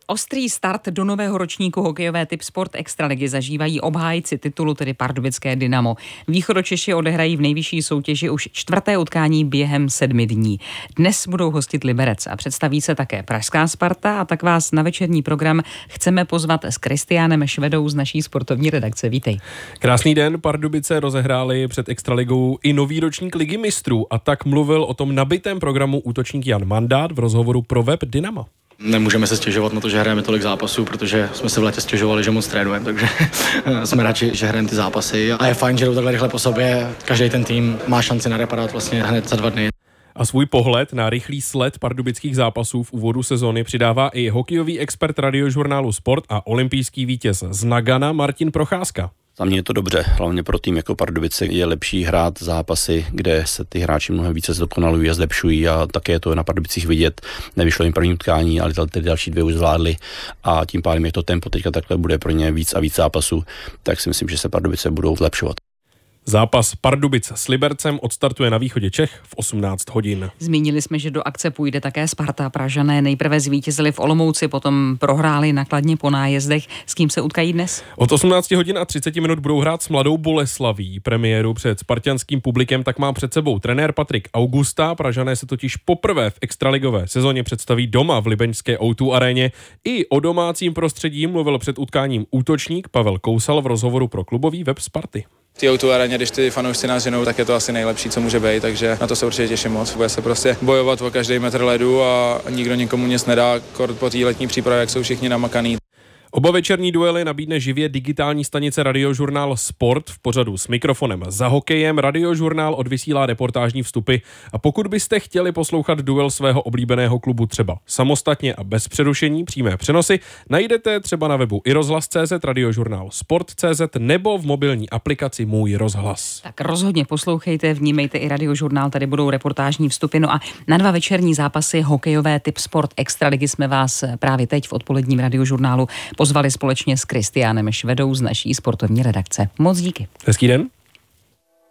Ostrý start do nového ročníku hokejové Tip Sport Extraligy zažívají obhájci titulu, tedy pardubické Dynamo. Východočeši odehrají v nejvyšší soutěži už 4. utkání během 7 dní. Dnes budou hostit Liberec a představí se také pražská Sparta, a tak vás na večerní program chceme pozvat s Kristiánem Švedou z naší sportovní redakce. Vítej. Krásný den, Pardubice rozehráli před Extraligou i nový ročník Ligy mistrů, a tak mluvil o tom nabitém programu útočník Jan Mandát v rozhovoru pro web Dynama. Nemůžeme se stěžovat na to, že hrajeme tolik zápasů, protože jsme se v létě stěžovali, že moc trénujeme, takže jsme radši, že hrajeme ty zápasy. A je fajn, že jdou takhle rychle po sobě. Každý ten tým má šanci na reparát vlastně hned za 2 dny. A svůj pohled na rychlý sled pardubických zápasů v úvodu sezony přidává i hokejový expert radiožurnálu Sport a olympijský vítěz z Nagana Martin Procházka. Za mě je to dobře, hlavně pro tým jako Pardubice je lepší hrát zápasy, kde se ty hráči mnohem více zdokonalují a zlepšují, a také je to na Pardubicích vidět. Nevyšlo jim první utkání, ale ty další 2 už zvládli, a tím pádem je to tempo teďka takhle bude pro ně víc a víc zápasů, tak si myslím, že se Pardubice budou zlepšovat. Zápas Pardubic s Libercem odstartuje na východě Čech v 18 hodin. Zmínili jsme, že do akce půjde také Sparta. Pražané nejprve zvítězili v Olomouci, potom prohráli na Kladně po nájezdech. S kým se utkají dnes? Od 18 hodin a 30 minut budou hrát s Mladou Boleslaví. Premiéru před spartanským publikem tak má před sebou trenér Patrik Augusta. Pražané se totiž poprvé v extraligové sezóně představí doma v libeňské O2 aréně. I o domácím prostředí mluvil před utkáním útočník Pavel Kousal v rozhovoru pro klubový web Sparty. V té O2 aréně, když ty fanoušci nás ženou, tak je to asi nejlepší, co může být, takže na to se určitě těším moc. Bude se prostě bojovat o každý metr ledu a nikdo nikomu nic nedá, kort po té letní přípravě, jak jsou všichni namakaný. Oba večerní duely nabídne živě digitální stanice Radiožurnál Sport v pořadu S mikrofonem za hokejem. Radiožurnál odvysílá reportážní vstupy, a pokud byste chtěli poslouchat duel svého oblíbeného klubu třeba samostatně a bez přerušení přímé přenosy, najdete třeba na webu iRozhlas.cz, Radiožurnál Sport.cz nebo v mobilní aplikaci Můj rozhlas. Tak rozhodně poslouchejte, vnímejte i Radiožurnál, tady budou reportážní vstupy. No a na 2 večerní zápasy hokejové Tip Sport Extraligy jsme vás právě teď v odpoledním Radiožurnálu pozvali společně s Kristiánem Švedou z naší sportovní redakce. Moc díky. Hezký den.